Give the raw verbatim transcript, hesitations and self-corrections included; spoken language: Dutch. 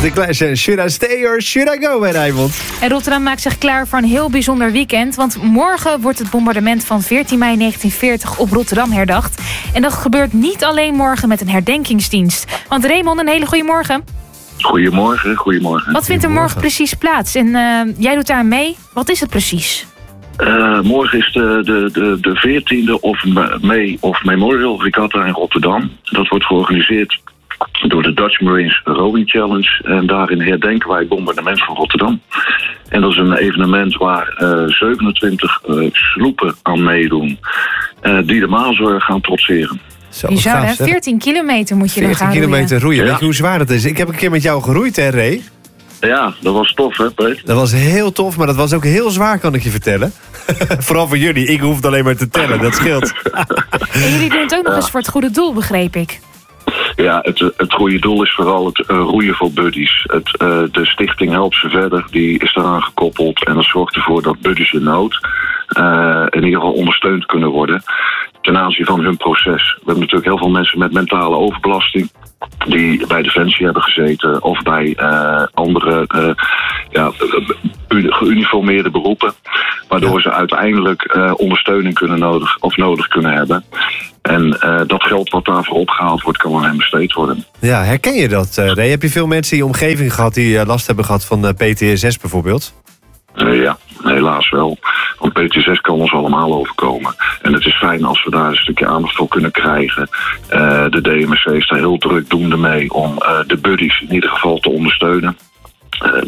The Clash. Should I stay or should I go bij Rijnmond? En Rotterdam maakt zich klaar voor een heel bijzonder weekend. Want morgen wordt het bombardement van veertien mei negentien veertig op Rotterdam herdacht. En dat gebeurt niet alleen morgen met een herdenkingsdienst. Want Raymond, een hele goede morgen. Goedemorgen, goedemorgen. Wat vindt er morgen precies plaats? En uh, jij doet daar mee. Wat is het precies? Uh, morgen is de, de, de, de veertiende of May of Memorial Regatta in Rotterdam. Dat wordt georganiseerd door de Dutch Marines Rowing Challenge. En daarin herdenken wij het bombardement van Rotterdam. En dat is een evenement waar uh, zevenentwintig uh, sloepen aan meedoen. Uh, die de Maaswerf gaan trotseren. Zo, bizar, gaaf, hè? veertien kilometer moet je dan gaan veertien kilometer roeien. Ja. Weet je hoe zwaar dat is? Ik heb een keer met jou geroeid, hè, Ray? Ja, dat was tof, hè, Peter? Dat was heel tof, maar dat was ook heel zwaar, kan ik je vertellen. Vooral voor jullie. Ik hoefde alleen maar te tellen, dat scheelt. En jullie doen het ook nog eens voor het goede doel, begreep ik. Ja, het, het goede doel is vooral het uh, roeien voor buddies. Het, uh, de stichting Help Ze Verder, die is daaraan gekoppeld. En dat zorgt ervoor dat buddies in nood uh, in ieder geval ondersteund kunnen worden ten aanzien van hun proces. We hebben natuurlijk heel veel mensen met mentale overbelasting die bij Defensie hebben gezeten of bij uh, andere uh, ja, geuniformeerde beroepen, waardoor ze uiteindelijk uh, ondersteuning kunnen nodig of nodig kunnen hebben. En uh, dat geld wat daarvoor opgehaald wordt, kan aan hen besteed worden. Ja, herken je dat, uh, Ray? Heb je veel mensen in je omgeving gehad die uh, last hebben gehad van uh, P T S S bijvoorbeeld? Uh, ja, helaas wel. Want P T S S kan ons allemaal overkomen. En het is fijn als we daar een stukje aandacht voor kunnen krijgen. Uh, de D M S C is daar heel druk doende mee om uh, de buddies in ieder geval te ondersteunen. Uh,